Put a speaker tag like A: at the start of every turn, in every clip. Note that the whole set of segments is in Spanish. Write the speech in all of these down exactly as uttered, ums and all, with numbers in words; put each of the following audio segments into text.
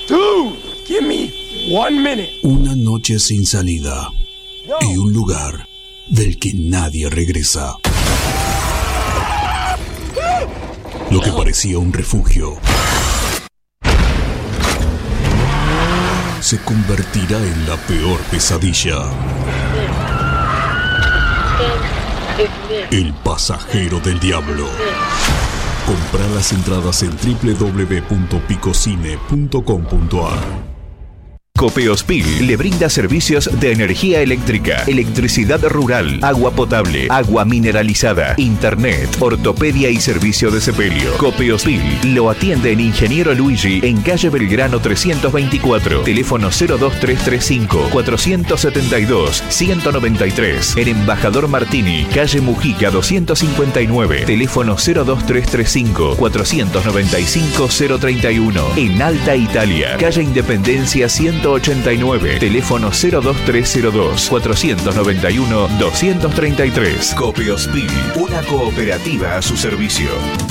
A: Dude, give me one minute.
B: Una noche sin salida y un lugar del que nadie regresa. Lo que parecía un refugio se convertirá en la peor pesadilla. El pasajero del diablo. Compra las entradas en doble u doble u doble u punto picocine punto com punto a r.
C: Copeospil le brinda servicios de energía eléctrica, electricidad rural, agua potable, agua mineralizada, internet, ortopedia y servicio de sepelio. Copeospil lo atiende en Ingeniero Luigi en calle Belgrano trescientos veinticuatro, teléfono cero dos tres tres cinco, cuatro siete dos, uno nueve tres. En Embajador Martini, calle Mujica doscientos cincuenta y nueve, teléfono cero dos tres tres cinco, cuatro nueve cinco, cero tres uno. En Alta Italia, calle Independencia ciento ochenta y nueve, teléfono cero dos tres cero dos, cuatro nueve uno, dos tres tres. Copeospil, una cooperativa a su servicio.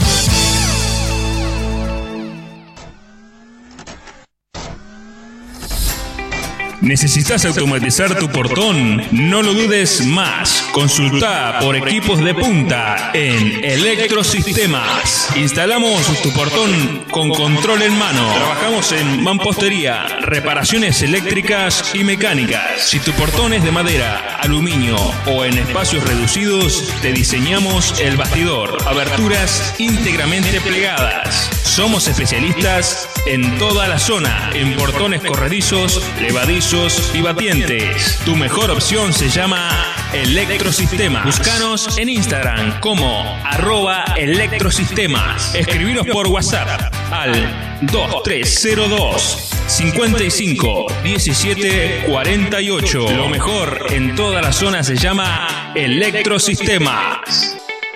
D: ¿Necesitas automatizar tu portón? No lo dudes más. Consulta por equipos de punta en Electrosistemas. Instalamos tu portón con control en mano. Trabajamos en mampostería, reparaciones eléctricas y mecánicas. Si tu portón es de madera, aluminio o en espacios reducidos, te diseñamos el bastidor. Aberturas íntegramente plegadas. Somos especialistas en toda la zona, en portones corredizos, levadizos y batientes. Tu mejor opción se llama Electrosistemas. Búscanos en Instagram como arroba Electrosistemas. Escribinos por WhatsApp al dos tres cero dos, cincuenta y cinco, diecisiete cuarenta y ocho. Lo mejor en toda la zona se llama Electrosistemas.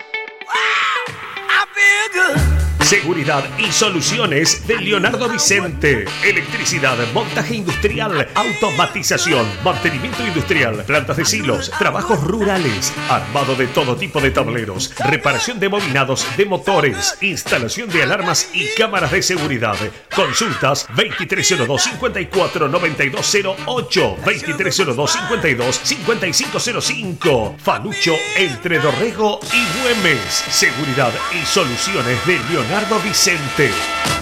E: Seguridad y soluciones de Leonardo Vicente. Electricidad, montaje industrial, automatización, mantenimiento industrial, plantas de silos, trabajos rurales, armado de todo tipo de tableros, reparación de bobinados de motores, instalación de alarmas y cámaras de seguridad. Consultas veintitrés cero dos, cincuenta y cuatro, noventa y dos cero ocho, veintitrés cero dos, cincuenta y dos, cincuenta y cinco cero cinco. Falucho entre Dorrego y Güemes. Seguridad y soluciones de Leonardo Vicente.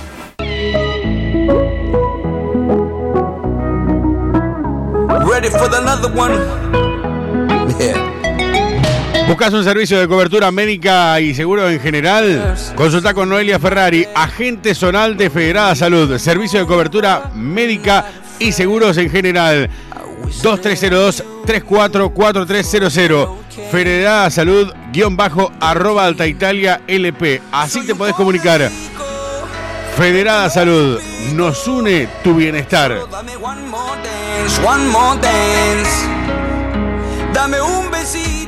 F: Ready for another one. Yeah.
G: ¿Buscas un servicio de cobertura médica y seguro en general? Consulta con Noelia Ferrari, agente zonal de Federada Salud. Servicio de cobertura médica y seguros en general. dos tres cero dos, tres cuatro cuatro tres cero cero. Federada Salud, guión bajo, arroba Alta Italia L P. Así te podés comunicar. Federada Salud, nos une tu bienestar.
F: Dame one more dance, one more dance. Dame un besito.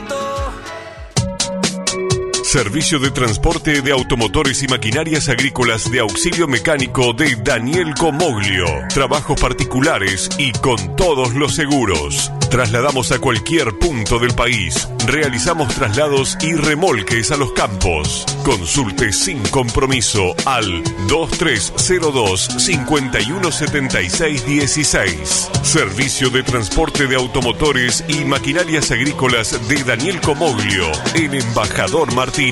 H: Servicio de transporte de automotores y maquinarias agrícolas de auxilio mecánico de Daniel Comoglio. Trabajos particulares y con todos los seguros. Trasladamos a cualquier punto del país. Realizamos traslados y remolques a los campos. Consulte sin compromiso al dos tres cero dos, cincuenta y uno setenta y seis dieciséis. Servicio de transporte de automotores y maquinarias agrícolas de Daniel Comoglio en Embajador Martini.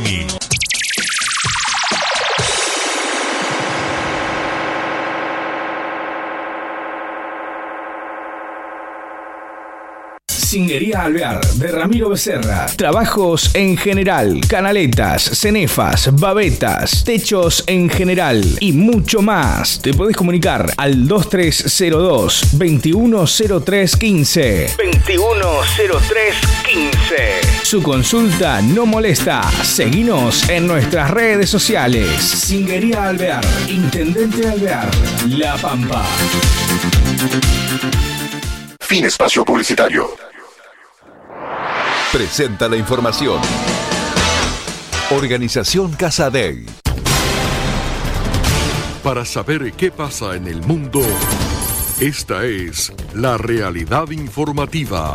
C: Zinguería Alvear de Ramiro Becerra. Trabajos en general, canaletas, cenefas, babetas, techos en general y mucho más. Te podés comunicar al dos tres cero dos, veintiuno cero tres quince. veintiuno cero tres quince. Su consulta no molesta. Seguinos en nuestras redes sociales. Zinguería Alvear, Intendente Alvear, La Pampa.
I: Fin espacio publicitario.
J: Presenta la información. Organización Casadei.
K: Para saber qué pasa en el mundo, esta es la realidad informativa.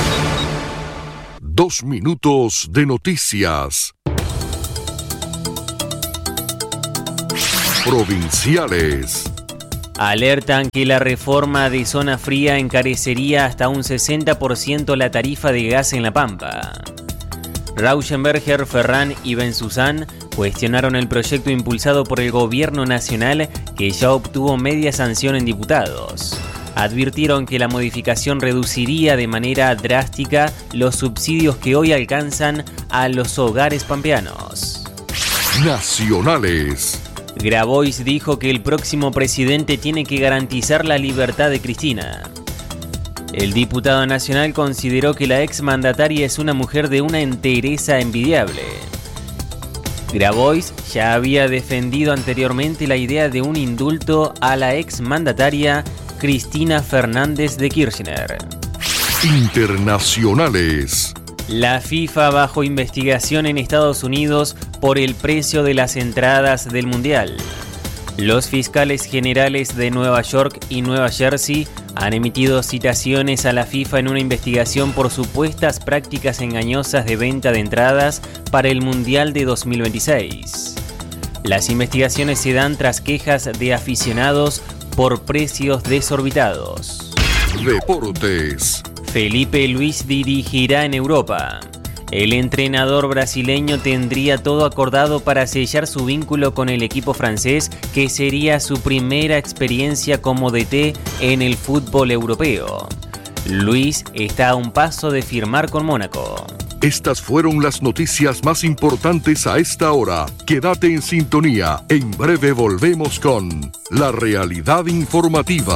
K: Dos minutos de noticias. Provinciales.
L: Alertan que la reforma de zona fría encarecería hasta un sesenta por ciento la tarifa de gas en La Pampa. Rauschenberger, Ferran y Benzuzán cuestionaron el proyecto impulsado por el gobierno nacional que ya obtuvo media sanción en diputados. Advirtieron que la modificación reduciría de manera drástica los subsidios que hoy alcanzan a los hogares pampeanos.
K: Nacionales.
L: Grabois dijo que el próximo presidente tiene que garantizar la libertad de Cristina. El diputado nacional consideró que la exmandataria es una mujer de una entereza envidiable. Grabois ya había defendido anteriormente la idea de un indulto a la exmandataria Cristina Fernández de Kirchner.
K: Internacionales.
L: La FIFA bajo investigación en Estados Unidos por el precio de las entradas del Mundial. Los fiscales generales de Nueva York y Nueva Jersey han emitido citaciones a la FIFA en una investigación por supuestas prácticas engañosas de venta de entradas para el Mundial de dos mil veintiséis. Las investigaciones se dan tras quejas de aficionados por precios desorbitados.
K: Deportes.
L: Felipe Luis dirigirá en Europa. El entrenador brasileño tendría todo acordado para sellar su vínculo con el equipo francés, que sería su primera experiencia como D T en el fútbol europeo. Luis está a un paso de firmar con Mónaco.
K: Estas fueron las noticias más importantes a esta hora. Quédate en sintonía. En breve volvemos con La Realidad Informativa.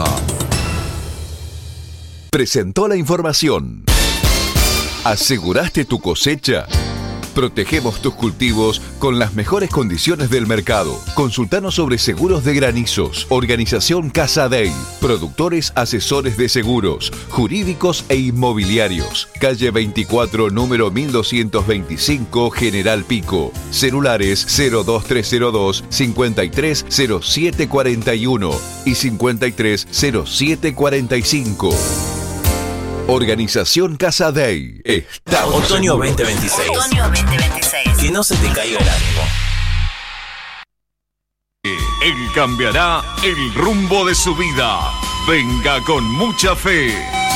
J: Presentó la información. ¿Aseguraste tu cosecha? Protegemos tus cultivos con las mejores condiciones del mercado. Consultanos sobre seguros de granizos. Organización Casa Day. Productores asesores de seguros, jurídicos e inmobiliarios. Calle veinticuatro, número mil doscientos veinticinco, General Pico. Celulares cero dos tres cero dos, cincuenta y tres cero siete cuarenta y uno y cincuenta y tres cero siete cuarenta y cinco. Organización Casa Day. Estamos
M: Otoño
J: seguros.
M: veinte veintiséis.
N: Otoño veinte veintiséis.
M: Que no se te caiga el ánimo.
C: Él cambiará el rumbo de su vida. Venga con mucha fe.